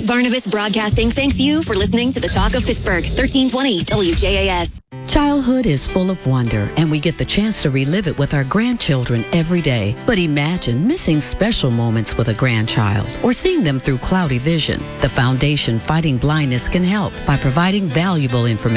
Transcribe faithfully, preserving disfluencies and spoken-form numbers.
Barnabas Broadcasting thanks you for listening to the Talk of Pittsburgh, thirteen twenty W J A S. Childhood is full of wonder, and we get the chance to relive it with our grandchildren every day. But imagine missing special moments with a grandchild or seeing them through cloudy vision. The Foundation Fighting Blindness can help by providing valuable information